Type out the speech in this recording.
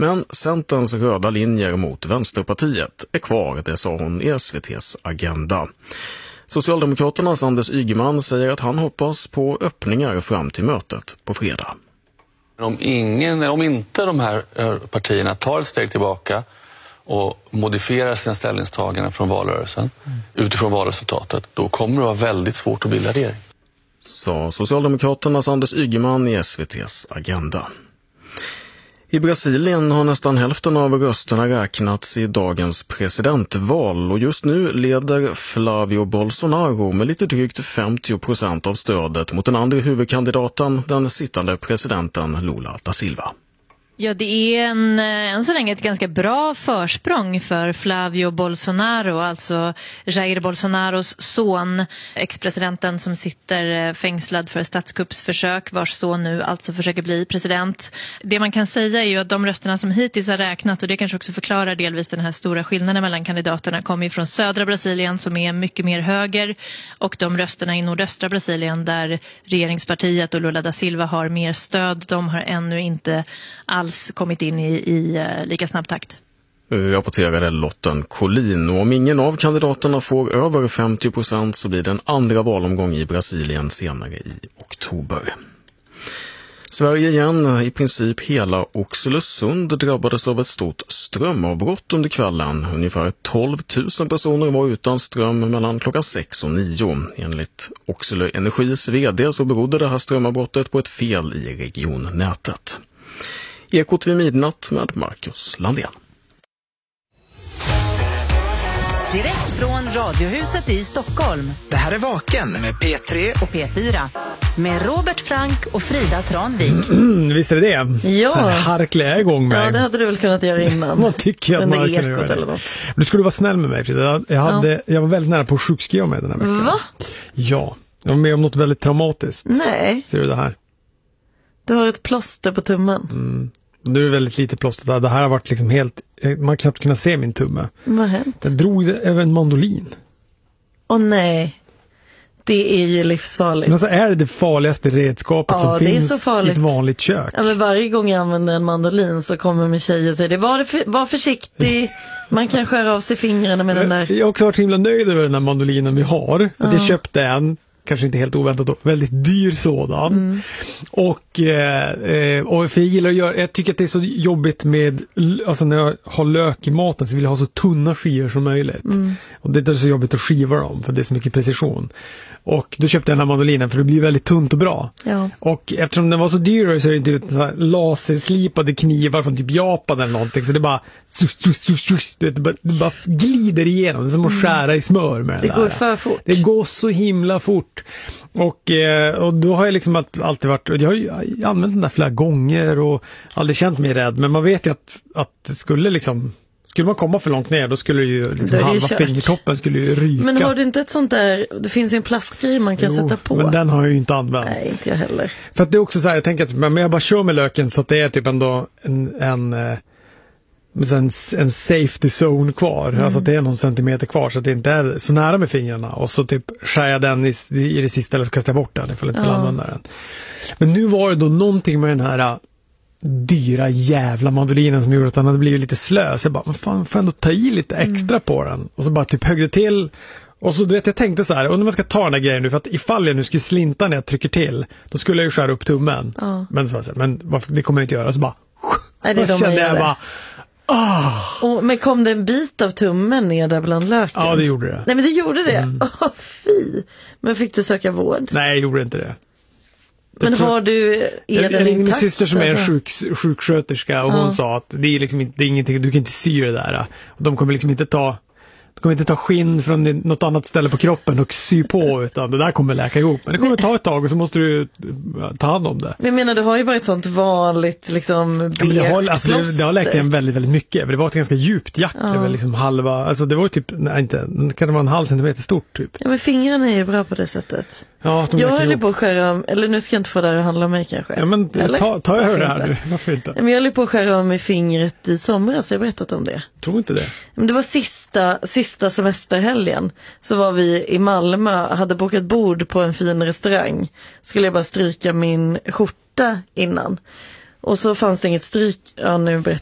Men Centerns röda linjer mot Vänsterpartiet är kvar, det sa hon i SVT:s Agenda. Socialdemokraternas Anders Ygeman säger att han hoppas på öppningar fram till mötet på fredag. Om inte de här partierna tar ett steg tillbaka och modifierar sina ställningstaganden från valrörelsen utifrån valresultatet, då kommer det vara väldigt svårt att bilda regering. Sa Socialdemokraternas Anders Ygeman i SVT:s Agenda. I Brasilien har nästan hälften av rösterna räknats i dagens presidentval och just nu leder Flávio Bolsonaro med lite drygt 50% av stödet mot den andra huvudkandidaten, den sittande presidenten Lula da Silva. Ja, det är än så länge ett ganska bra försprång för Flávio Bolsonaro, alltså Jair Bolsonaros son, ex-presidenten som sitter fängslad för statskuppsförsök, vars son nu alltså försöker bli president. Det man kan säga är ju att de rösterna som hittills har räknat, och det kanske också förklarar delvis den här stora skillnaden mellan kandidaterna, kommer ju från södra Brasilien som är mycket mer höger, och de rösterna i nordöstra Brasilien där regeringspartiet och Lula da Silva har mer stöd, de har ännu inte alls kommit in i lika snabb takt. Rapporterade Lotten Collin, och om ingen av kandidaterna får över 50% så blir det en andra valomgång i Brasilien senare i oktober. Sverige igen, i princip hela Oxelösund drabbades av ett stort strömavbrott under kvällen. Ungefär 12 000 personer var utan ström mellan klockan 6 och 9. Enligt Oxelö Energis vd så berodde det här strömavbrottet på ett fel i regionnätet. Ekot vid midnatt med Marcus Landén. Direkt från Radiohuset i Stockholm. Det här är Vaken med P3 och P4. Med Robert Frank och Frida Tranvik. Visst är det? Ja. Harklar jag igång med. Ja, det hade du väl kunnat göra innan. Vad tycker jag att man kan göra det? Eller något. Du skulle vara snäll med mig, Frida. Jag var väldigt nära på att sjukskriva mig den här veckan. Va? Ja, jag var med om något väldigt traumatiskt. Nej. Ser du det här? Du har ett plåster på tummen. Nu är det väldigt lite plåster. Det här har varit liksom helt... Man har knappt kunnat se min tumme. Vad har hänt? Jag drog det över en mandolin. Åh nej. Det är ju livsfarligt. Men alltså är det farligaste redskapet som finns i ett vanligt kök? Ja, men varje gång jag använder en mandolin så kommer min tjej och säger var försiktig. Man kan skära av sig fingrarna med den där. Jag har också varit himla nöjd över den här mandolinen vi har. För att jag köpte en, kanske inte helt oväntat då, väldigt dyr sådan. Och för jag gillar att göra, jag tycker att det är så jobbigt med, alltså när jag har lök i maten så vill jag ha så tunna skivor som möjligt. Och det är så jobbigt att skiva dem för det är så mycket precision. Och då köpte jag den här mandolinen för det blir väldigt tunt och bra. Ja. Och eftersom den var så dyr så är det inte så här laserslipade knivar från typ Japan eller någonting, så det bara det bara glider igenom. Det är som att skära i smör med det går för fort. Det går så himla fort. Och då har jag liksom alltid varit, jag har ju använt den där flera gånger och aldrig känt mig rädd, men man vet ju att det skulle man komma för långt ner, då skulle ju liksom halva fingertoppen skulle ju ryka. Men har du inte ett sånt där, det finns ju en plastgrej man kan sätta på. Men den har jag ju inte använt. Nej, inte jag heller. För att det är också så här, jag tänker att men jag bara kör med löken så att det är typ ändå en safety zone kvar. Alltså att det är någon centimeter kvar så att det inte är så nära med fingrarna. Och så typ skär jag den i det sista eller så kastar jag bort den ifall jag inte vill använda den. Men nu var det då någonting med den här dyra jävla mandolinen som gjorde att den hade blivit lite slö. Så jag bara, vad fan, får jag ändå ta i lite extra på den? Och så bara typ högde till. Och så du vet, jag tänkte så här, och när man ska ta den där grejen nu, för att ifall jag nu skulle slinta när jag trycker till, då skulle jag ju skära upp tummen. Men så var det så här, men det kommer jag inte göra. Så bara, nej, det kände jag bara, men kom det en bit av tummen ner där bland löken? Ja, det gjorde det. Nej, men det gjorde det? Fy. Men fick du söka vård? Nej, jag gjorde inte det. Men har du den intakt? Min syster som är en sjuksköterska och hon sa att det är liksom inte, det är ingenting, du kan inte sy det där. Och de kommer liksom inte ta skinn från något annat ställe på kroppen och sy på, utan det där kommer läka ihop. Men det kommer ta ett tag och så måste du ta hand om det. Men jag menar, du har ju bara ett sånt vanligt liksom det har läkt igen väldigt, väldigt mycket. Det var ett ganska djupt jack. Det var liksom halva, alltså det var typ, nej inte, kan det vara en halv centimeter stort typ. Ja, men fingrarna är ju bra på det sättet. Ja, jag höll på att skära om, eller nu ska jag inte få det att handla om mig kanske. Ja, men ta jag hör det här nu, varför inte? Men jag höll på att skära om i fingret i somras, så jag har berättat om det. Tror inte det. Men det var sista semesterhelgen. Så var vi i Malmö, hade bokat bord på en fin restaurang. Skulle jag bara stryka min skjorta innan. Och så fanns det inget stryk, nu berättar